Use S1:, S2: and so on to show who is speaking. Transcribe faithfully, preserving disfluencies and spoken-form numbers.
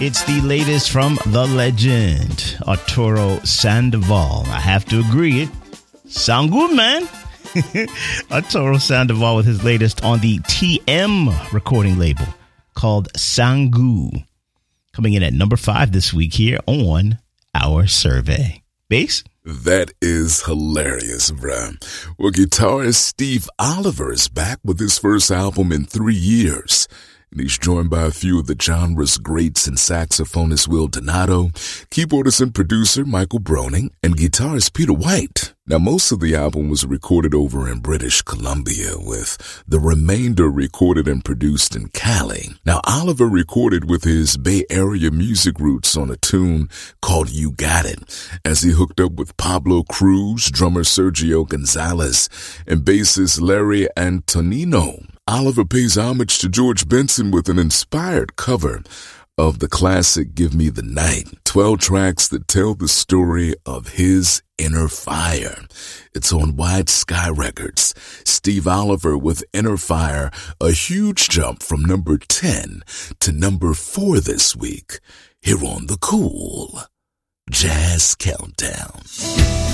S1: It's the latest from the legend, Arturo Sandoval. I have to agree, it sound good, man. Arturo Sandoval with his latest on the T M recording label called Sangu. Coming in at number five this week here on our survey. Bass?
S2: That is hilarious, bruh. Well, guitarist Steve Oliver is back with his first album in three years. And he's joined by a few of the genre's greats and saxophonist Will Donato, keyboardist and producer Michael Broning, and guitarist Peter White. Now, most of the album was recorded over in British Columbia, with the remainder recorded and produced in Cali. Now, Oliver recorded with his Bay Area music roots on a tune called You Got It, as he hooked up with Pablo Cruz, drummer Sergio Gonzalez, and bassist Larry Antonino. Oliver pays homage to George Benson with an inspired cover of the classic Give Me the Night. twelve tracks that tell the story of his inner fire. It's on Wide Sky Records. Steve Oliver with Inner Fire, a huge jump from number ten to number four this week, here on the Cool Jazz Countdown.